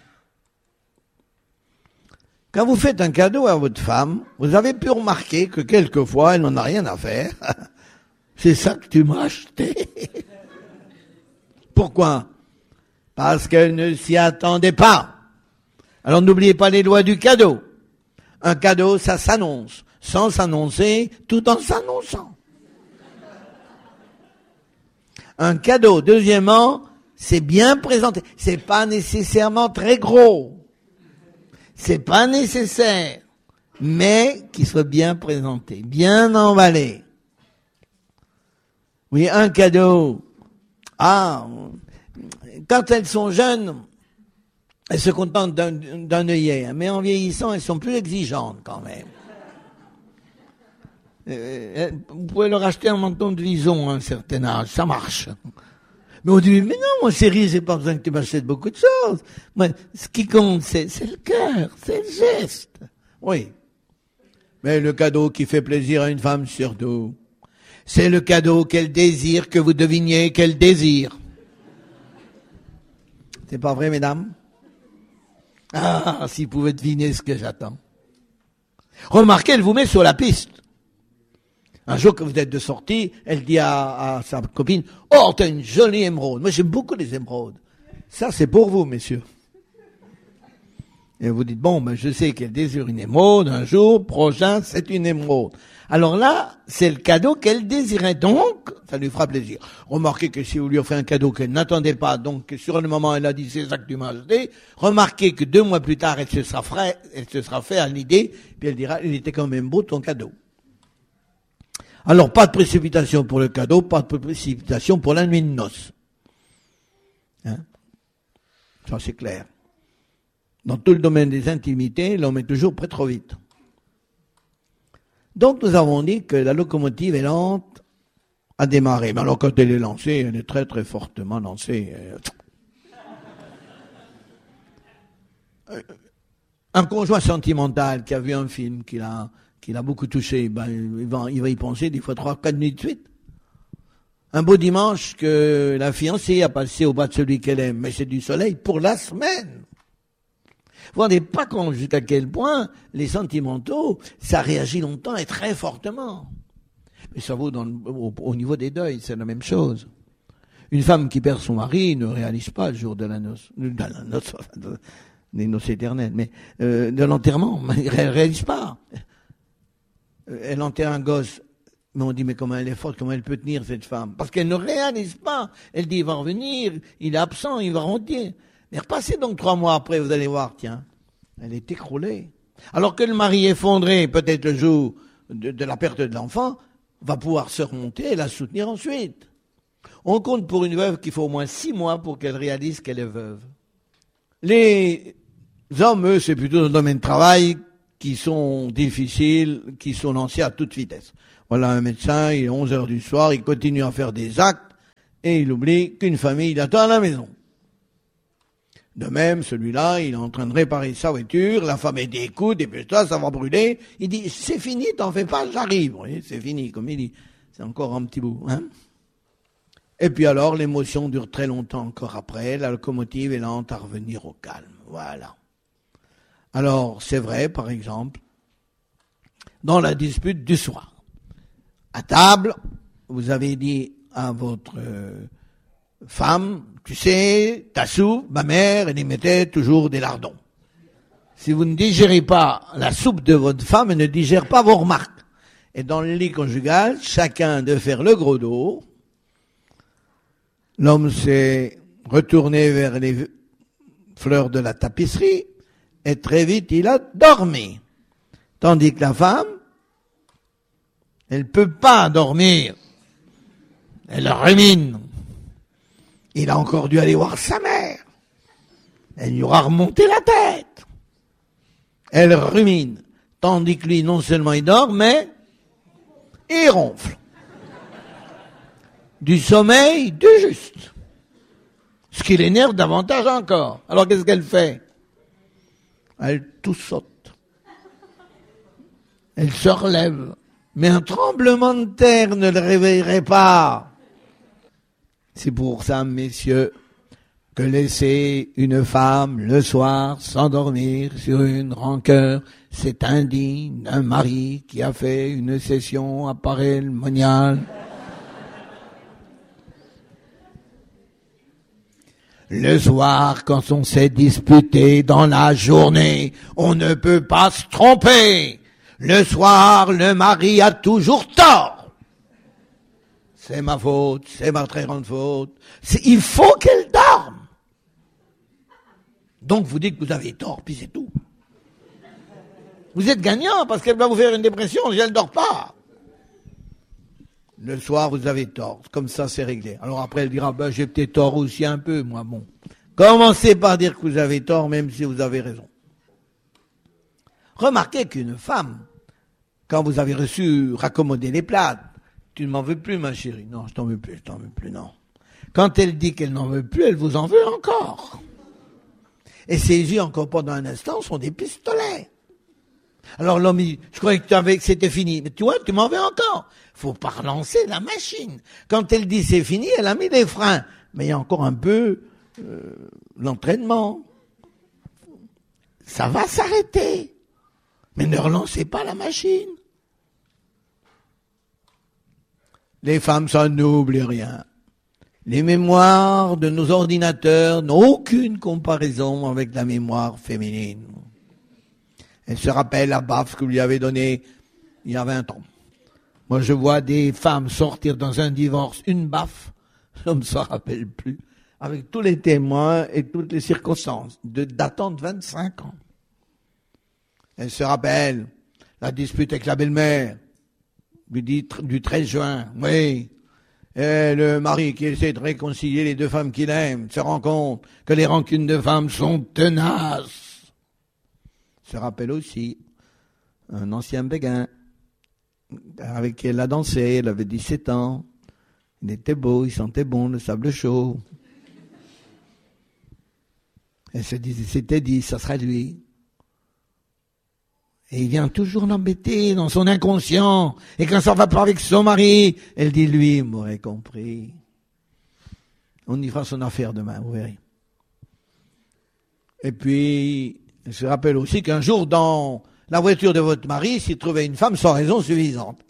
Quand vous faites un cadeau à votre femme, vous avez pu remarquer que quelquefois, elle n'en a rien à faire. C'est ça que tu m'as acheté. Pourquoi? Parce qu'elle ne s'y attendait pas. Alors n'oubliez pas les lois du cadeau. Un cadeau, ça s'annonce, sans s'annoncer, tout en s'annonçant. Un cadeau, deuxièmement, c'est bien présenté. C'est pas nécessairement très gros. C'est pas nécessaire. Mais qu'il soit bien présenté, bien emballé. Oui, un cadeau. Ah, quand elles sont jeunes, elles se contentent d'un œillet. Mais en vieillissant, elles sont plus exigeantes quand même. Vous pouvez leur acheter un menton de vison à un certain âge, ça marche. Mais on dit, mais non, mon chéri, j'ai pas besoin que tu m'achètes beaucoup de choses. Moi, ce qui compte, c'est le cœur, c'est le geste. Oui. Mais le cadeau qui fait plaisir à une femme surtout, c'est le cadeau qu'elle désire, que vous deviniez qu'elle désire. C'est pas vrai, mesdames? Ah, si vous pouvez deviner ce que j'attends. Remarquez, elle vous met sur la piste. Un jour que vous êtes de sortie, elle dit à sa copine, « Oh, t'as une jolie émeraude. Moi, j'aime beaucoup les émeraudes. Ça, c'est pour vous, messieurs. » Et vous dites, bon, ben, je sais qu'elle désire une émeraude. Un jour prochain, c'est une émeraude. Alors là, c'est le cadeau qu'elle désirait. Donc, ça lui fera plaisir. Remarquez que si vous lui offrez un cadeau qu'elle n'attendait pas, donc que sur le moment, elle a dit, c'est ça que tu m'as acheté. Remarquez que 2 mois plus tard, elle se sera fait à l'idée, puis elle dira, il était quand même beau ton cadeau. Alors, pas de précipitation pour le cadeau, pas de précipitation pour la nuit de noces. Hein? Ça, c'est clair. Dans tout le domaine des intimités, l'homme est toujours prêt trop vite. Donc, nous avons dit que la locomotive est lente à démarrer. Mais alors, quand elle est lancée, elle est très, très fortement lancée. Un conjoint sentimental qui a vu un film qu'il a beaucoup touché, ben, il va y penser des fois 3-4 nuits de suite. Un beau dimanche que la fiancée a passé au bas de celui qu'elle aime, mais c'est du soleil pour la semaine. Vous ne rendez pas compte jusqu'à quel point les sentimentaux, ça réagit longtemps et très fortement. Mais ça vaut au niveau des deuils, c'est la même chose. Une femme qui perd son mari ne réalise pas le jour de la noce, des noces éternelles, mais de l'enterrement, elle ne réalise pas. Elle enterre un gosse, mais on dit, mais comment elle est forte, comment elle peut tenir cette femme? Parce qu'elle ne réalise pas. Elle dit, il va revenir, il est absent, il va revenir. Mais repassez donc 3 mois après, vous allez voir, tiens, elle est écroulée. Alors que le mari effondré, peut-être le jour de la perte de l'enfant, va pouvoir se remonter et la soutenir ensuite. On compte pour une veuve qu'il faut au moins 6 mois pour qu'elle réalise qu'elle est veuve. Les hommes, eux, c'est plutôt un domaine de travail qui sont difficiles, qui sont lancés à toute vitesse. Voilà un médecin, il est 11 heures du soir, il continue à faire des actes et il oublie qu'une famille l'attend à la maison. De même, celui-là, il est en train de réparer sa voiture, la femme dit, écoute, dépêche-toi, ça va brûler. Il dit, c'est fini, t'en fais pas, j'arrive. Oui, c'est fini, comme il dit. C'est encore un petit bout, hein. Et puis alors, l'émotion dure très longtemps encore après, la locomotive est lente à revenir au calme. Voilà. Alors, c'est vrai, par exemple, dans la dispute du soir. À table, vous avez dit à votre femme, tu sais, ta soupe, ma mère, elle y mettait toujours des lardons. Si vous ne digérez pas la soupe de votre femme, elle ne digère pas vos remarques. Et dans le lit conjugal, chacun de faire le gros dos. L'homme s'est retourné vers les fleurs de la tapisserie et très vite il a dormi. Tandis que la femme, elle peut pas dormir. Elle rumine. Il a encore dû aller voir sa mère. Elle lui aura remonté la tête. Elle rumine. Tandis que lui, non seulement il dort, mais il ronfle. Du sommeil, du juste. Ce qui l'énerve davantage encore. Alors qu'est-ce qu'elle fait? Elle tout saute. Elle se relève. Mais un tremblement de terre ne le réveillerait pas. C'est pour ça, messieurs, que laisser une femme le soir s'endormir sur une rancœur, c'est indigne d'un mari qui a fait une session appareil moniale. Le soir, quand on s'est disputé dans la journée, on ne peut pas se tromper. Le soir, le mari a toujours tort. C'est ma faute, c'est ma très grande faute. Il faut qu'elle dorme. Donc vous dites que vous avez tort, puis c'est tout. Vous êtes gagnant parce qu'elle va vous faire une dépression si elle ne dort pas. Le soir, vous avez tort. Comme ça, c'est réglé. Alors après, elle dira, j'ai peut-être tort aussi un peu, moi, bon. Commencez par dire que vous avez tort, même si vous avez raison. Remarquez qu'une femme, quand vous avez reçu raccommoder les plats, tu ne m'en veux plus, ma chérie. Non, je t'en veux plus, non. Quand elle dit qu'elle n'en veut plus, elle vous en veut encore. Et ses yeux, encore pendant un instant, sont des pistolets. Alors l'homme, je croyais que c'était fini. Mais tu vois, tu m'en veux encore. Faut pas relancer la machine. Quand elle dit c'est fini, elle a mis des freins. Mais il y a encore un peu l'entraînement. Ça va s'arrêter. Mais ne relancez pas la machine. Les femmes, ça n'oublie rien. Les mémoires de nos ordinateurs n'ont aucune comparaison avec la mémoire féminine. Elle se rappelle la baffe que lui avait donnée il y a 20 ans. Moi, je vois des femmes sortir dans un divorce, une baffe, je ne s'en rappelle plus, avec tous les témoins et toutes les circonstances, datant de 25 ans. Elle se rappelle la dispute avec la belle-mère, du 13 juin, oui. Et le mari qui essaie de réconcilier les deux femmes qu'il aime se rend compte que les rancunes de femmes sont tenaces. Se rappelle aussi un ancien béguin avec qui elle a dansé, elle avait 17 ans. Il était beau, il sentait bon, le sable chaud. Elle s'était dit, ça sera lui. Et il vient toujours l'embêter dans son inconscient. Et quand ça va pas avec son mari, elle dit, lui, m'aurait compris. On y fera son affaire demain, vous verrez. Et puis, elle se rappelle aussi qu'un jour, dans la voiture de votre mari, s'il trouvait une femme sans raison suffisante.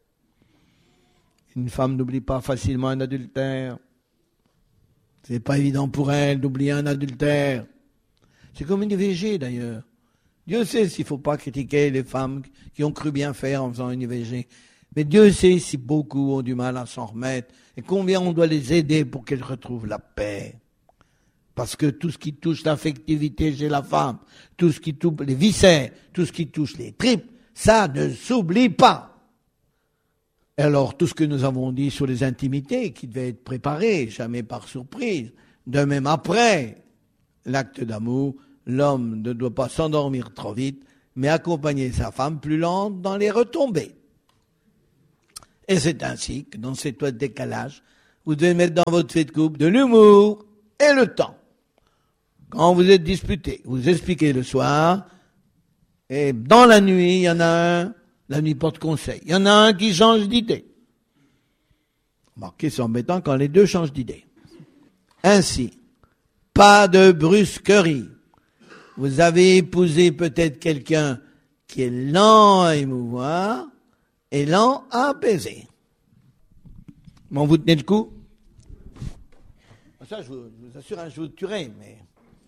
Une femme n'oublie pas facilement un adultère. C'est pas évident pour elle d'oublier un adultère. C'est comme une IVG d'ailleurs. Dieu sait s'il ne faut pas critiquer les femmes qui ont cru bien faire en faisant une IVG. Mais Dieu sait si beaucoup ont du mal à s'en remettre et combien on doit les aider pour qu'elles retrouvent la paix. Parce que tout ce qui touche l'affectivité chez la femme, tout ce qui touche les viscères, tout ce qui touche les tripes, ça ne s'oublie pas. Alors tout ce que nous avons dit sur les intimités qui devaient être préparées, jamais par surprise, de même après l'acte d'amour, l'homme ne doit pas s'endormir trop vite, mais accompagner sa femme plus lente dans les retombées. Et c'est ainsi que dans ces toits de décalage, vous devez mettre dans votre fait de couple de l'humour et le temps. Quand vous êtes disputés, vous expliquez le soir, et dans la nuit, il y en a un, la nuit porte conseil, il y en a un qui change d'idée. Remarquez, c'est embêtant quand les deux changent d'idée. Ainsi, pas de brusquerie. Vous avez épousé peut-être quelqu'un qui est lent à émouvoir et lent à apaiser. Bon, vous tenez le coup? Ça, je vous assure, je vous tuerai, mais...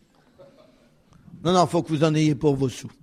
Non, faut que vous en ayez pour vos sous.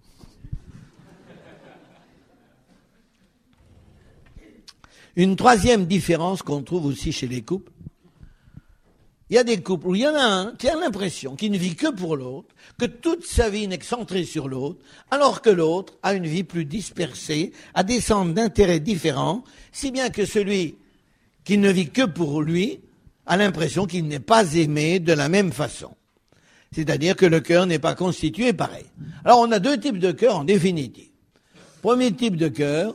Une troisième différence qu'on trouve aussi chez les couples, il y a des couples où il y en a un qui a l'impression qu'il ne vit que pour l'autre, que toute sa vie n'est centrée sur l'autre, alors que l'autre a une vie plus dispersée, a des centres d'intérêt différents, si bien que celui qui ne vit que pour lui a l'impression qu'il n'est pas aimé de la même façon. C'est-à-dire que le cœur n'est pas constitué pareil. Alors on a deux types de cœur en définitive. Premier type de cœur,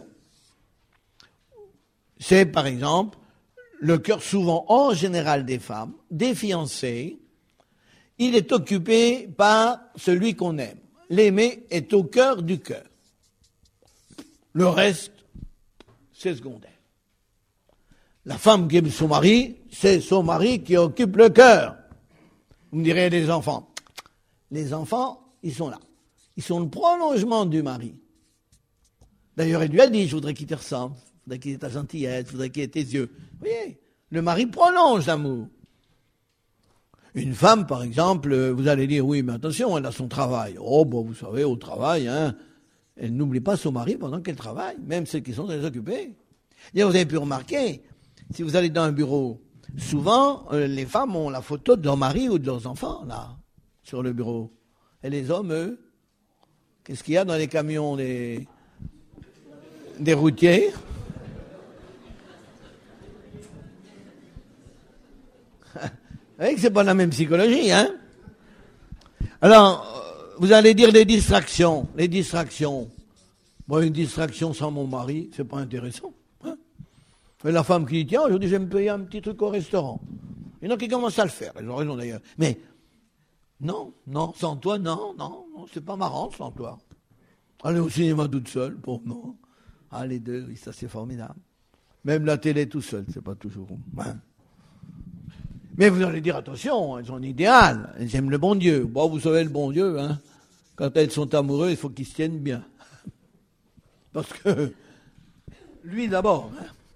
c'est par exemple le cœur souvent en général des femmes, des fiancées. Il est occupé par celui qu'on aime. L'aimer est au cœur du cœur. Le reste, c'est secondaire. La femme qui aime son mari, c'est son mari qui occupe le cœur. Vous me direz les enfants. Les enfants, ils sont là. Ils sont le prolongement du mari. D'ailleurs, elle lui a dit, je voudrais qu'il te ressemble, je voudrais qu'il ait ta gentillesse, je voudrais qu'il ait tes yeux. Vous voyez, le mari prolonge l'amour. Une femme, par exemple, vous allez dire, oui, mais attention, elle a son travail. Oh, bon, vous savez, au travail, hein, elle n'oublie pas son mari pendant qu'elle travaille, même ceux qui sont très occupés. D'ailleurs, vous avez pu remarquer, si vous allez dans un bureau, souvent, les femmes ont la photo de leur mari ou de leurs enfants, là, sur le bureau. Et les hommes, eux, qu'est-ce qu'il y a dans les camions des routiers? Vous voyez que c'est pas la même psychologie, hein? Alors, vous allez dire les distractions. Les distractions. Moi, une distraction sans mon mari, c'est pas intéressant. Hein? Mais la femme qui dit, tiens, aujourd'hui, je vais me payer un petit truc au restaurant. Il y en a qui commencent à le faire, ils ont raison d'ailleurs. Mais, non, sans toi, non, c'est pas marrant sans toi. Aller au cinéma toute seule, pour non. Ah, les deux, oui, ça c'est formidable. Même la télé tout seul, c'est pas toujours. Hein. Mais vous allez dire, attention, elles ont un idéal, elles aiment le bon Dieu. Bon, vous savez, le bon Dieu, hein, quand elles sont amoureuses, il faut qu'ils se tiennent bien. Parce que, lui d'abord.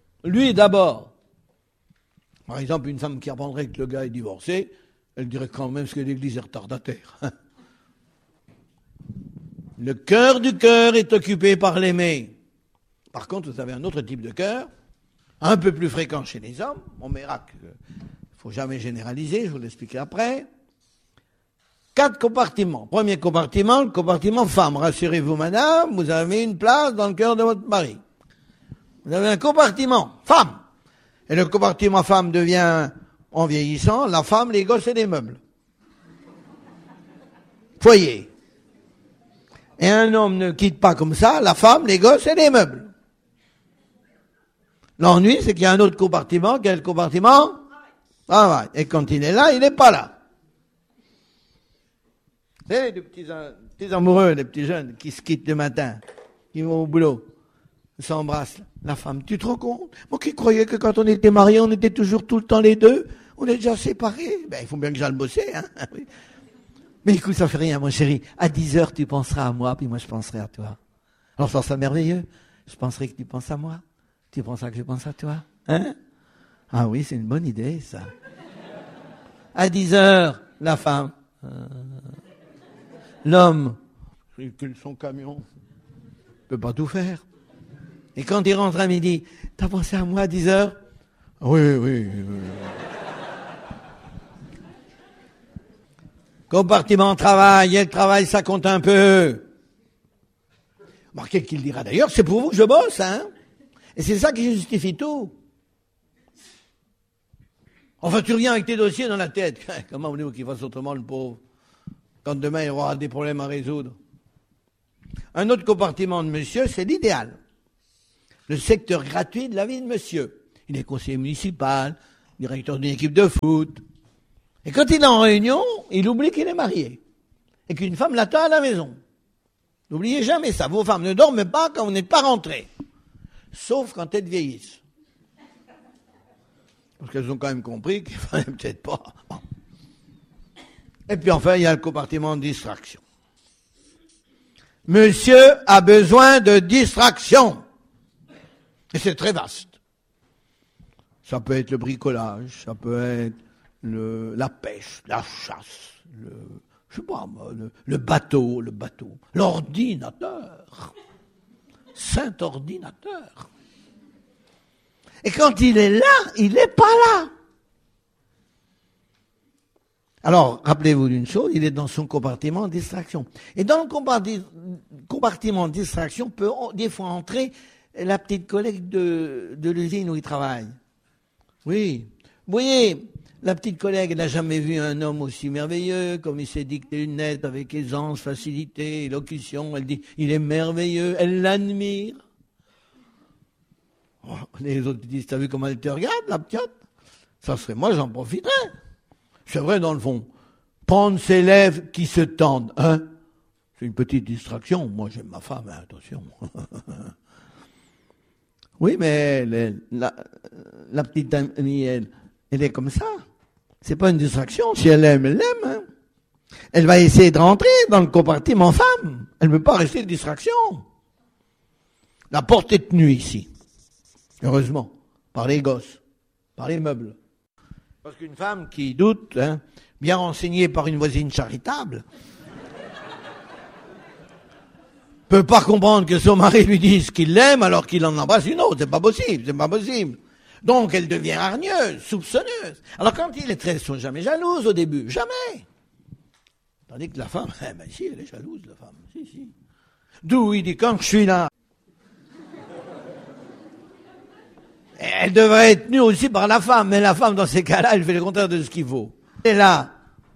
Par exemple, une femme qui apprendrait que le gars est divorcé, elle dirait quand même que l'église est retardataire. Le cœur du cœur est occupé par l'aimer. Par contre, vous avez un autre type de cœur, un peu plus fréquent chez les hommes, on verra que faut jamais généraliser, je vous l'expliquerai après. 4 compartiments. Premier compartiment, le compartiment femme. Rassurez-vous, madame, vous avez une place dans le cœur de votre mari. Vous avez un compartiment femme. Et le compartiment femme devient, en vieillissant, la femme, les gosses et les meubles. Foyer. Et un homme ne quitte pas comme ça la femme, les gosses et les meubles. L'ennui, c'est qu'il y a un autre compartiment. Quel compartiment? Travail. Et quand il est là, il n'est pas là. Vous savez, les petits amoureux, les petits jeunes qui se quittent le matin, qui vont au boulot, ils s'embrassent. La femme, tu te rends compte? Moi qui croyais que quand on était mariés, on était toujours tout le temps les deux, on est déjà séparés. Ben, il faut bien que j'aille bosser, hein. Mais écoute, ça fait rien, mon chéri. À 10h, tu penseras à moi, puis moi, je penserai à toi. Alors, ça serait merveilleux. Je penserai que tu penses à moi. Tu penseras que je pense à toi. Hein? Ah oui, c'est une bonne idée, ça. À 10h, la femme. L'homme, il cule son camion. Il peut pas tout faire. Et quand il rentre à midi, t'as pensé à moi à 10h? Oui. Compartiment travail, et le travail, ça compte un peu. Marquez qu'il dira d'ailleurs, c'est pour vous que je bosse, hein. Et c'est ça qui justifie tout. Enfin, tu reviens avec tes dossiers dans la tête. Comment voulez-vous qu'il fasse autrement, le pauvre, quand demain il aura des problèmes à résoudre? Un autre compartiment de monsieur, c'est l'idéal. Le secteur gratuit de la vie de monsieur. Il est conseiller municipal, directeur d'une équipe de foot. Et quand il est en réunion, il oublie qu'il est marié. Et qu'une femme l'attend à la maison. N'oubliez jamais ça. Vos femmes ne dorment pas quand vous n'êtes pas rentrés. Sauf quand elles vieillissent. Parce qu'elles ont quand même compris qu'il fallait peut-être pas. Et puis enfin, il y a le compartiment de distraction. Monsieur a besoin de distraction. Et c'est très vaste. Ça peut être le bricolage, ça peut être la pêche, la chasse, le bateau, l'ordinateur. Saint ordinateur. Et quand il est là, il n'est pas là. Alors, rappelez-vous d'une chose, il est dans son compartiment de distraction. Et dans le compartiment de distraction peut des fois entrer la petite collègue de l'usine où il travaille. Oui. Vous voyez, La petite collègue, elle n'a jamais vu un homme aussi merveilleux, comme il s'est dicté une lettre avec aisance, facilité, élocution. Elle dit, il est merveilleux, elle l'admire. Oh, les autres disent, t'as vu comment elle te regarde, la petite? Ça serait moi, j'en profiterais. C'est vrai, dans le fond. Prendre ses lèvres qui se tendent, hein? C'est une petite distraction. Moi, j'aime ma femme, hein, attention. Oui, mais la petite amie, elle est comme ça. C'est pas une distraction. Si elle aime, elle l'aime. Hein. Elle va essayer de rentrer dans le compartiment femme. Elle ne peut pas rester de distraction. La porte est tenue ici. Heureusement. Par les gosses. Par les meubles. Parce qu'une femme qui doute, hein, bien renseignée par une voisine charitable, peut pas comprendre que son mari lui dise qu'il l'aime alors qu'il en embrasse une autre. C'est pas possible, c'est pas possible. Donc elle devient hargneuse, soupçonneuse. Alors quand les tresses sont jamais jalouses au début, jamais. Tandis que la femme, ben si, elle est jalouse, la femme. Si. D'où il dit, quand je suis là, elle devrait être tenue aussi par la femme, mais la femme, dans ces cas-là, elle fait le contraire de ce qu'il faut. Et là,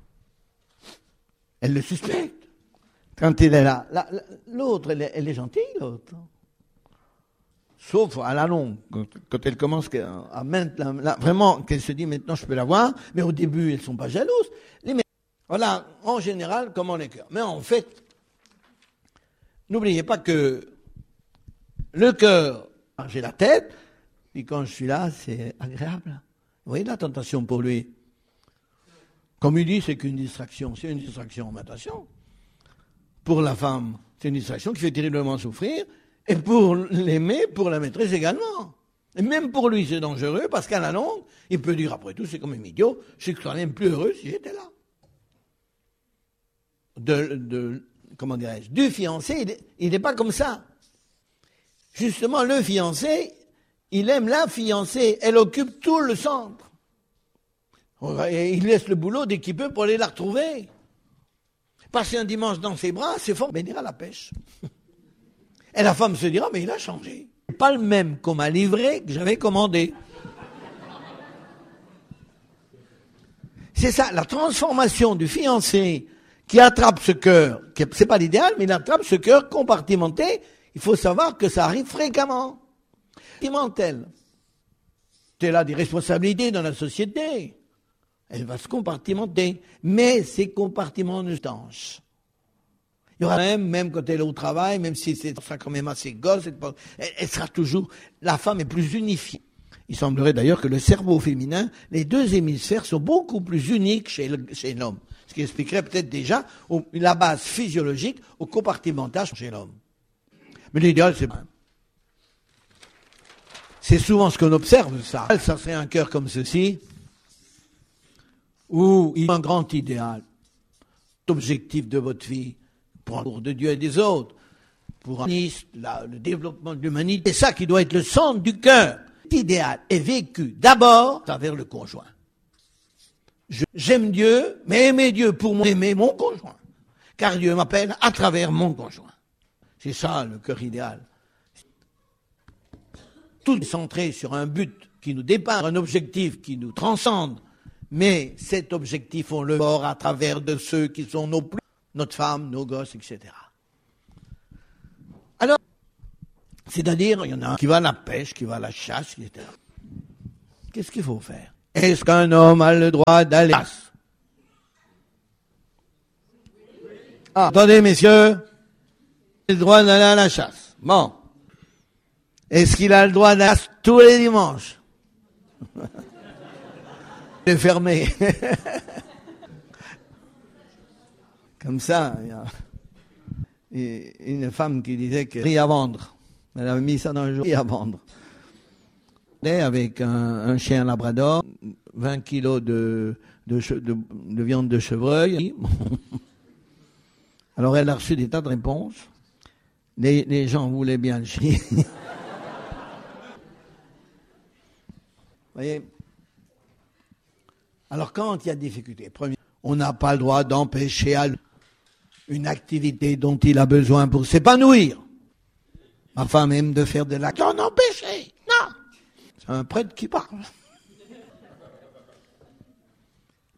elle le suspecte. Quand il est là, l'autre, elle est gentille, l'autre. Sauf à la longue, quand elle commence à maintenant, vraiment, qu'elle se dit maintenant je peux la voir, mais au début, elles ne sont pas jalouses. Voilà, en général, comment les cœurs. Mais en fait, n'oubliez pas que le cœur, j'ai la tête, puis quand je suis là, c'est agréable. Vous voyez la tentation pour lui. Comme il dit, c'est qu'une distraction. C'est une distraction, mais attention. Pour la femme, c'est une distraction qui fait terriblement souffrir. Et pour l'aimer, pour la maîtresse également. Et même pour lui, c'est dangereux, parce qu'à la longue, il peut dire, après tout, c'est comme un idiot, je suis quand même plus heureux si j'étais là. Comment dirais-je, du fiancé, il n'est pas comme ça. Justement, le fiancé, il aime la fiancée, elle occupe tout le centre. Et il laisse le boulot dès qu'il peut pour aller la retrouver. Passer un dimanche dans ses bras, c'est fort, mais il ira à la pêche. Et la femme se dira, mais il a changé. Pas le même qu'on m'a livré que j'avais commandé. C'est ça, la transformation du fiancé qui attrape ce cœur, c'est pas l'idéal, mais il attrape ce cœur compartimenté. Il faut savoir que ça arrive fréquemment. Compartimentelle. Elle a des responsabilités dans la société. Elle va se compartimenter. Mais ces compartiments ne tanchent. Il y aura même quand elle est au travail, même si c'est ça quand même assez gosse, elle sera toujours, la femme est plus unifiée. Il semblerait d'ailleurs que le cerveau féminin, les deux hémisphères sont beaucoup plus uniques chez l'homme. Ce qui expliquerait peut-être déjà la base physiologique au compartimentage chez l'homme. Mais l'idéal, c'est souvent ce qu'on observe, ça. Ça serait un cœur comme ceci, où il y a un grand idéal, l'objectif de votre vie, pour l'amour de Dieu et des autres, pour le développement de l'humanité. C'est ça qui doit être le centre du cœur. L'idéal est vécu d'abord à travers le conjoint. J'aime Dieu, mais aimer Dieu pour moi, aimer mon conjoint. Car Dieu m'appelle à travers mon conjoint. C'est ça le cœur idéal. Tout est centré sur un but qui nous dépasse, un objectif qui nous transcende. Mais cet objectif, on le voit à travers de ceux qui sont nos plus, notre femme, nos gosses, etc. Alors, c'est-à-dire, il y en a un qui va à la pêche, qui va à la chasse, etc. Qu'est-ce qu'il faut faire? Est-ce qu'un homme a le droit d'aller à la chasse? Ah, attendez, messieurs. Il a le droit d'aller à la chasse. Bon. Est-ce qu'il a le droit d'aller à la chasse tous les dimanches? Il est fermé. Comme ça, il y a une femme qui disait que riz à vendre. Elle avait mis ça dans le jour, riz à vendre. Avec un chien labrador, 20 kilos de viande de chevreuil. Alors elle a reçu des tas de réponses. Les gens voulaient bien le chien. Vous voyez? Alors quand il y a difficulté, on n'a pas le droit d'empêcher une activité dont il a besoin pour s'épanouir. Ma femme aime de faire de l'acte. Non, empêcher. Non. C'est un prêtre qui parle.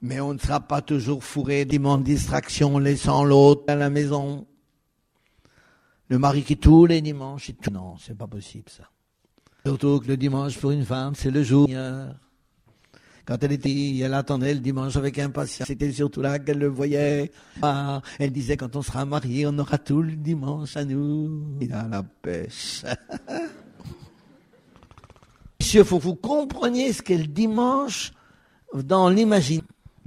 Mais on ne sera pas toujours fourré d'immenses distractions, laissant l'autre à la maison. Le mari qui tous les dimanches, non, c'est pas possible ça. Surtout que le dimanche pour une femme, c'est le jour. Quand elle était, elle attendait le dimanche avec impatience. C'était surtout là qu'elle le voyait. Ah, elle disait quand on sera mariés, on aura tout le dimanche à nous. Il a la pêche. Monsieur, il faut que vous compreniez ce qu'est le dimanche dans l'imaginaire.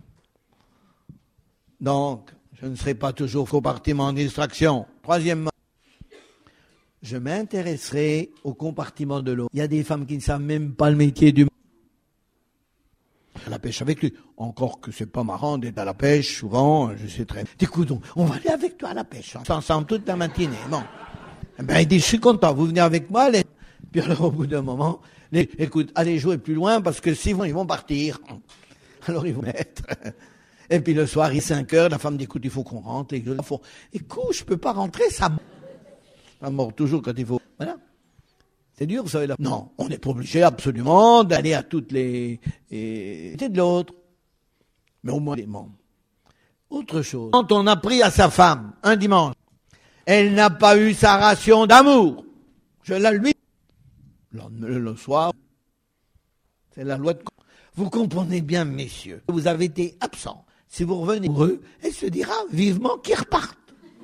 Donc, je ne serai pas toujours compartiment de distraction. Troisièmement, je m'intéresserai au compartiment de l'eau. Il y a des femmes qui ne savent même pas le métier du à la pêche avec lui. Encore que c'est pas marrant d'être à la pêche, souvent, je sais très bien. Écoute, on va aller avec toi à la pêche, ensemble toute la matinée. Bon. Eh ben, il dit, je suis content, vous venez avec moi, allez. Puis alors, au bout d'un moment, écoute, allez jouer plus loin, parce que sinon, ils vont partir. Alors, ils vont mettre. Et puis le soir, il est 5 heures, la femme dit, écoute, il faut qu'on rentre. Écoute, je peux pas rentrer, ça mord toujours quand il faut. Voilà. C'est dur, vous savez, là. Non, on n'est pas obligé absolument d'aller à toutes les de l'autre. Mais au moins, autre chose. Quand on a pris à sa femme, un dimanche, elle n'a pas eu sa ration d'amour. Je la lui. Le soir, c'est la loi de... Vous comprenez bien, messieurs, vous avez été absents. Si vous revenez heureux, elle se dira vivement qu'ils repartent.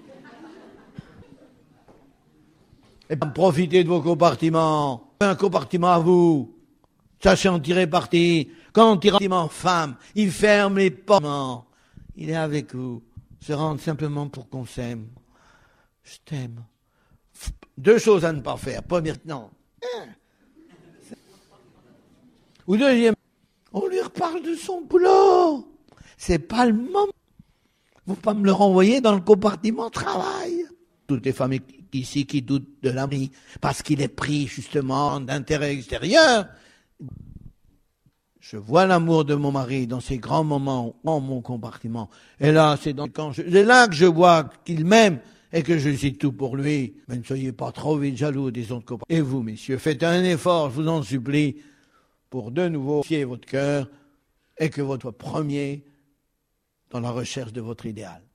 Et profitez de vos compartiments. Un compartiment à vous. Sachez en tirer parti. Quand on tire un compartiment femme, il ferme les portes. Il est avec vous. Se rendre simplement pour qu'on s'aime. Je t'aime. 2 choses à ne pas faire. Première, non. Ou deuxième, on lui reparle de son boulot. C'est pas le moment. Vous pas me le renvoyer dans le compartiment travail. Toutes les femmes ici qui doutent de l'ami parce qu'il est pris justement d'intérêt extérieur. Je vois l'amour de mon mari dans ces grands moments dans mon compartiment. Et là, c'est là que je vois qu'il m'aime et que je suis tout pour lui. Mais ne soyez pas trop vite jaloux des autres compartiments. Et vous, messieurs, faites un effort, je vous en supplie, pour de nouveau fier votre cœur et que votre premier dans la recherche de votre idéal.